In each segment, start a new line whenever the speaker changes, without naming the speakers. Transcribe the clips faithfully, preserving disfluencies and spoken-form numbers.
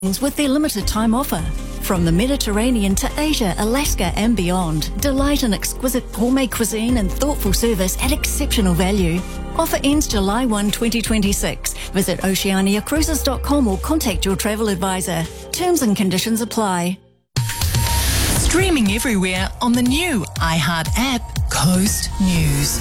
with their limited time offer. From the Mediterranean to Asia, Alaska and beyond, delight in exquisite gourmet cuisine and thoughtful service at exceptional value. Offer ends July first, twenty twenty-six. Visit oceania cruises dot com or contact your travel advisor. Terms and conditions apply.
Streaming everywhere on the new iHeart app, Coast News.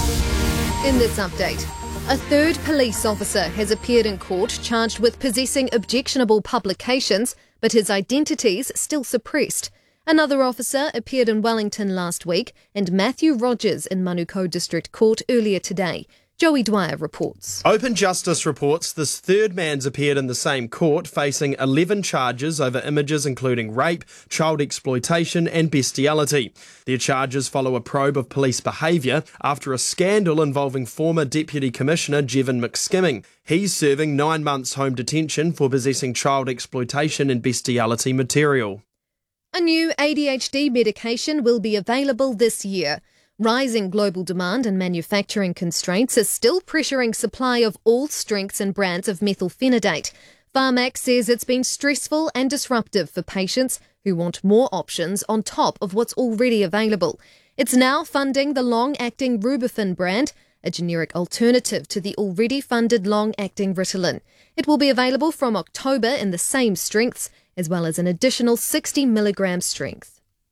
In this update, a third police officer has appeared in court charged with possessing objectionable publications, but his identity's still suppressed. Another officer appeared in Wellington last week and Matthew Rogers in Manukau District Court earlier today. Joey Dwyer reports.
Open Justice reports this third man's appeared in the same court facing eleven charges over images including rape, child exploitation and bestiality. Their charges follow a probe of police behaviour after a scandal involving former Deputy Commissioner Jevon McSkimming. He's serving nine months home detention for possessing child exploitation and bestiality material.
A new A D H D medication will be available this year. Rising global demand and manufacturing constraints are still pressuring supply of all strengths and brands of methylphenidate. Pharmac says it's been stressful and disruptive for patients who want more options on top of what's already available. It's now funding the long-acting Rubifen brand, a generic alternative to the already funded long-acting Ritalin. It will be available from October in the same strengths, as well as an additional sixty milligram strength.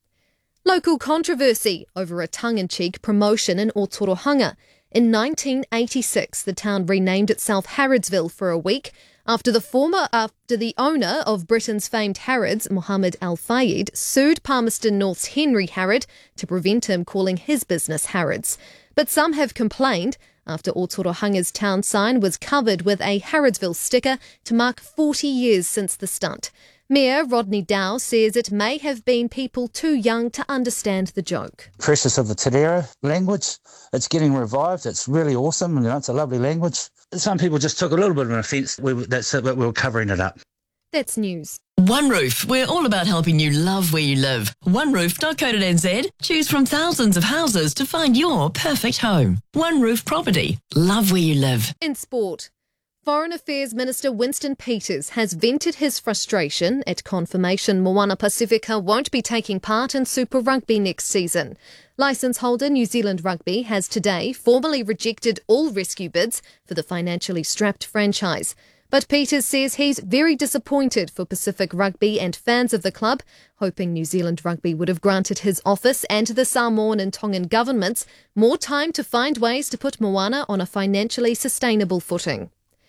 Local controversy over a tongue-in-cheek promotion in Otorohanga. In nineteen eighty-six, the town renamed itself Harrodsville for a week after the former after the owner of Britain's famed Harrods, Mohammed Al Fayed, sued Palmerston North's Henry Harrod to prevent him calling his business Harrods. But some have complained after Otorohanga's town sign was covered with a Harrodsville sticker to mark forty years since the stunt. Mayor Rodney Dow says it may have been people too young to understand the joke.
Precious of the Te Reo language. It's getting revived. It's really awesome. You know, it's a lovely language. Some people just took a little bit of an offence. We, that's it, but we were covering it up.
That's news.
One Roof, we're all about helping you love where you live. one roof dot co dot n z. Choose from thousands of houses to find your perfect home. One Roof Property. Love where you live.
In sport, Foreign Affairs Minister Winston Peters has vented his frustration at confirmation Moana Pacifica won't be taking part in Super Rugby next season. Licence holder New Zealand Rugby has today formally rejected all rescue bids for the financially strapped franchise. But Peters says he's very disappointed for Pacific Rugby and fans of the club, hoping New Zealand Rugby would have granted his office and the Samoan and Tongan governments more time to find ways to put Moana on a financially sustainable footing.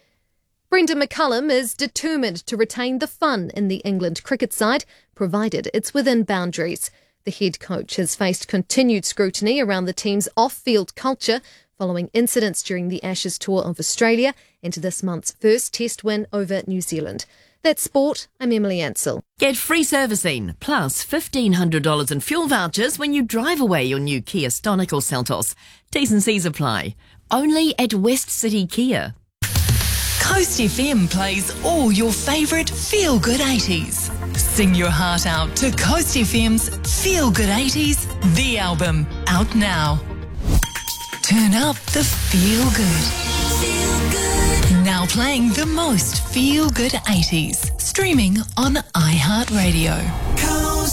Brenda McCullum is determined to retain the fun in the England cricket side, provided it's within boundaries. The head coach has faced continued scrutiny around the team's off-field culture following incidents during the Ashes tour of Australia and this month's first test win over New Zealand. That's sport. I'm Emily Ansell.
Get free servicing plus fifteen hundred dollars in fuel vouchers when you drive away your new Kia Stonic or Seltos. T's and C's apply. Only at West City Kia. Coast F M plays all your favourite feel-good eighties. Sing your heart out to Coast F M's Feel Good eighties, the album, out now. Turn up the feel good. Feel good. Now playing the most feel-good eighties. Streaming on iHeartRadio.